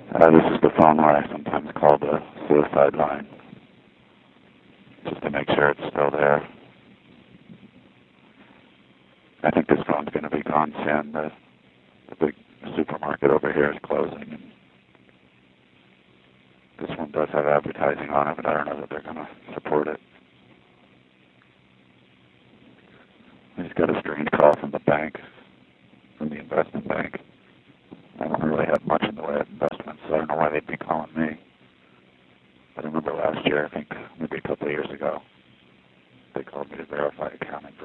This is the phone where I sometimes call the suicide line, just to make sure it's still there. I think this phone's going to be gone soon. The big supermarket over here is closing, and this one does have advertising on it, but I don't know that they're going to support it. I just got a strange call from the bank, from the investment bank. I don't really have much in the way of investments, so I don't know why they'd be calling me. But I remember last year, I think maybe a couple of years ago, they called me to verify accounting for